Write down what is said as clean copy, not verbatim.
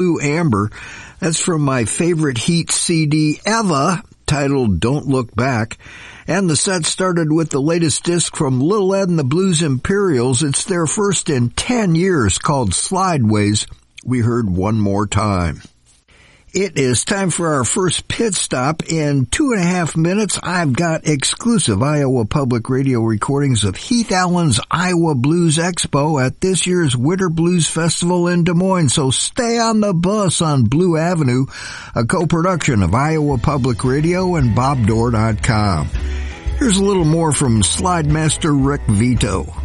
Blue Amber. That's from my favorite Heat CD ever, titled Don't Look Back. And the set started with the latest disc from Little Ed and the Blues Imperials. It's their first in 10 years, called Slideways. We heard One More Time. It is time for our first pit stop. In 2.5 minutes, I've got exclusive Iowa Public Radio recordings of Heath Allen's Iowa Blues Expo at this year's Winter Blues Festival in Des Moines. So stay on the bus on Blue Avenue, a co-production of Iowa Public Radio and BobDoor.com. Here's a little more from Slide Master Rick Vito.